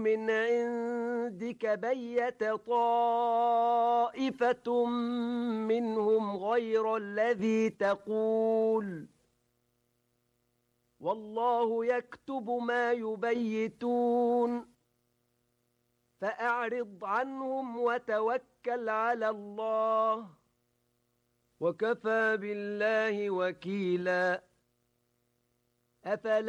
من عندك بيت طائفة منهم غير الذي تقول والله يكتب ما يبيتون فأعرض عنهم وتوكل على الله وكفى بالله وكيلا أفلا